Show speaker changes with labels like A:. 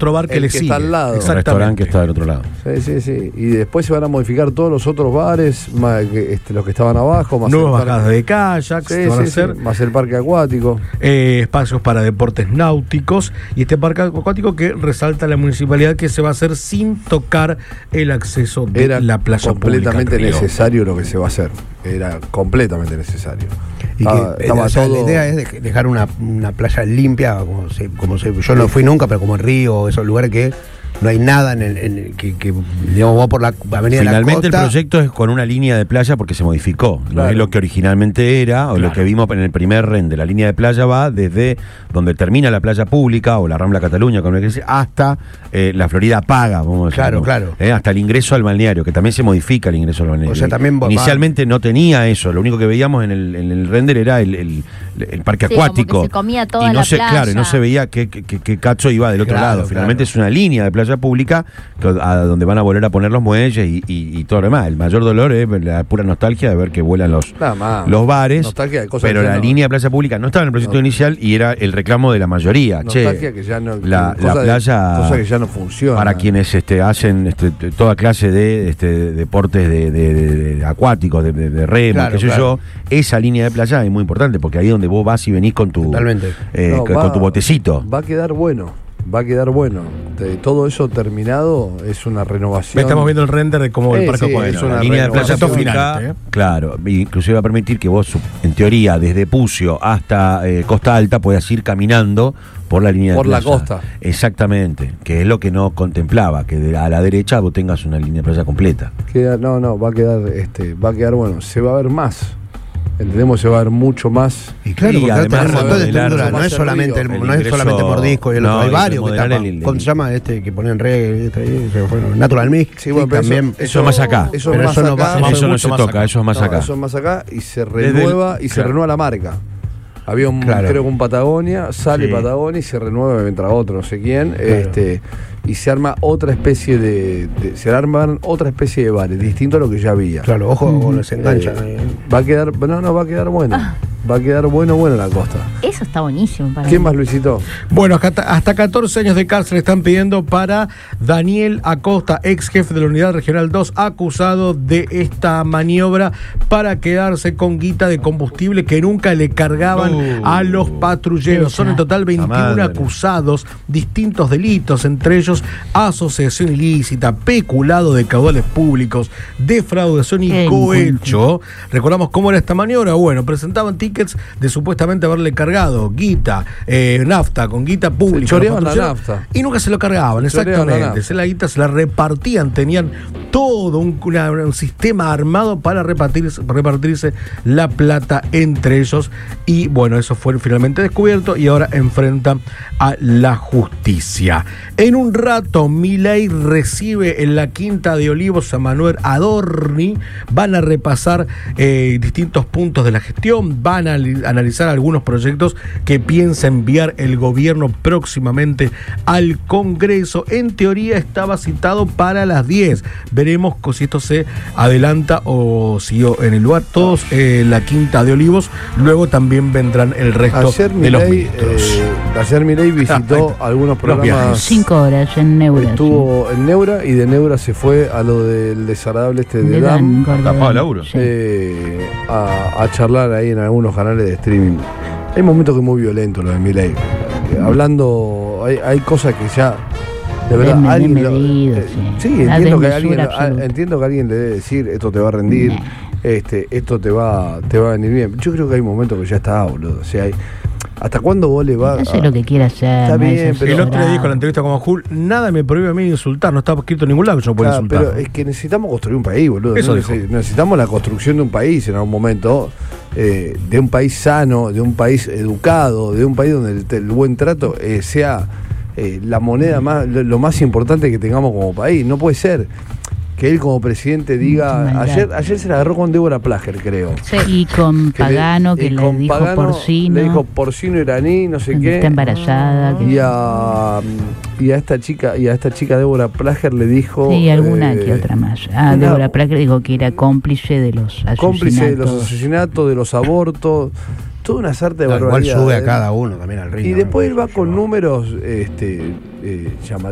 A: otro bar que le sigue.
B: Está al lado.
C: El restaurante que está del otro lado.
B: Sí. Y después se van a modificar todos los otros bares, más los que estaban abajo. Más
A: nuevas bajadas de kayaks, van a hacer.
B: Más el parque acuático.
A: Espacios para deportes náuticos. Y este parque acuático que resalta la municipalidad que se va a hacer sin tocar el acceso de la playa
B: completamente
A: pública.
B: Necesario lo que se va a hacer. Era completamente necesario.
D: Y la idea es dejar una playa limpia, yo no fui nunca, pero como el río, esos lugares que no hay nada que digamos, va por la avenida
C: Finalmente
D: de la costa.
C: el proyecto es con una línea de playa porque se modificó. Claro. No es lo que originalmente era, o lo que vimos en el primer render. La línea de playa va desde donde termina la playa pública, o la Rambla Cataluña, como dice, hasta la Florida Paga, vamos a decir. Claro. Hasta el ingreso al balneario, que también se modifica el ingreso al balneario.
D: O sea, también
C: inicialmente no tenía eso, lo único que veíamos en el render era el parque acuático.
E: Como que se comía toda
C: y no
E: la
C: se,
E: playa.
C: Claro, y no se veía qué cacho iba del otro lado. Finalmente es una línea de playa pública a donde van a volver a poner los muelles y todo lo demás. El mayor dolor es la pura nostalgia de ver que vuelan los bares, pero la línea de playa pública no estaba en el proyecto inicial y era el reclamo de la mayoría.
B: Nostalgia que ya no,
C: la playa,
B: cosa que ya no funciona.
C: Para quienes hacen toda clase de deportes de acuáticos, de remo, yo, esa línea de playa es muy importante porque ahí es donde vos vas y venís con tu con tu botecito.
B: Va a quedar bueno. Todo eso terminado es una renovación.
A: Estamos viendo el render de cómo el parque
C: acuático. Es una línea de playa pública. Claro, inclusive va a permitir que vos, en teoría, desde Pucio hasta Costa Alta puedas ir caminando por la línea de playa.
B: Por la costa.
C: Exactamente, que es lo que no contemplaba, que a la derecha vos tengas una línea de playa completa.
B: Va a quedar bueno. Se va a ver más. Entendemos, se va a ver mucho más.
D: Y claro, porque además no es solamente mordisco, hay varios que tapan. ¿Cómo se llama que ponían reggae? Natural Mix.
C: Sí, bueno, también eso es más acá.
B: Eso no se
C: toca, eso es más acá.
B: Eso es más acá y se renueva se renueva la marca. Había creo que un Patagonia, sale Patagonia y se renueva, entra otro, no sé quién, y se arma otra especie otra especie de bares, distinto a lo que ya había.
D: Claro, ojo con los enganchan.
B: Va a quedar bueno. Va a quedar bueno la costa.
E: Eso está buenísimo.
B: ¿Qué más, Luisito?
A: Bueno, hasta 14 años de cárcel están pidiendo para Daniel Acosta, ex jefe de la Unidad Regional 2, acusado de esta maniobra para quedarse con guita de combustible que nunca le cargaban a los patrulleros. Son en total 21 acusados, distintos delitos, entre ellos asociación ilícita, peculado de caudales públicos, defraudación y cohecho. Recordamos cómo era esta maniobra. Bueno, presentaban tickets de supuestamente haberle cargado guita, nafta con guita pública.
B: Se choreaban la nafta.
A: Y nunca se lo cargaban, exactamente. La guita se la repartían, tenían todo un sistema armado para repartirse la plata entre ellos. Y bueno, eso fue finalmente descubierto y ahora enfrentan a la justicia. En un rato, Milei recibe en la Quinta de Olivos a Manuel Adorni. Van a repasar distintos puntos de la gestión, van a analizar algunos proyectos que piensa enviar el gobierno próximamente al Congreso. En teoría estaba citado para las 10. Veremos si esto se adelanta o siguió en el lugar. Todos la Quinta de Olivos. Luego también vendrán el resto de los ministros.
B: Ayer Milei visitó algunos programas.
E: 5 horas en Neura.
B: Estuvo en Neura y de Neura se fue a lo del desagradable de DAM. A charlar ahí en algunos canales de streaming. Hay momentos que es muy violento lo de Milei. Hablando, hay cosas que ya de verdad entiendo que alguien le debe decir esto te va a rendir, esto te va a venir bien. Yo creo que hay momentos que ya está, boludo. O sea, ¿hasta cuándo vos le vas?
E: Hace lo que quiera hacer.
B: Está bien,
A: pero el otro le dijo en la entrevista con Jul, nada me prohíbe a mí insultar, no está escrito en ningún lado que yo pueda insultar.
B: Pero es que necesitamos construir un país, boludo.
A: Eso
B: necesitamos la construcción de un país en algún momento, de un país sano, de un país educado, de un país donde el buen trato sea la moneda lo más importante que tengamos como país. No puede ser que él como presidente diga, ayer se la agarró con Débora Plager, creo.
E: Sí. Y con Pagano, que le dijo porcino.
B: Le dijo porcino iraní, no sé qué.
E: Está embarazada.
B: Y a esta chica Débora Plager le dijo.
E: Sí, alguna que otra más. Débora Plager dijo que era cómplice de los asesinatos.
B: Cómplice de los asesinatos, de los abortos. Toda una sarta de barbaridades.
D: Igual sube a cada uno también al ritmo.
B: Y después él va con números llamativos.